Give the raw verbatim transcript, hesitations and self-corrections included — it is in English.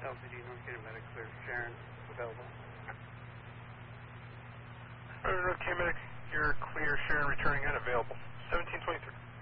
L P D, North Canada Medic, clear. Sharon, available. North Canada Medic, you're clear. Sharon returning unavailable. seventeen twenty-three.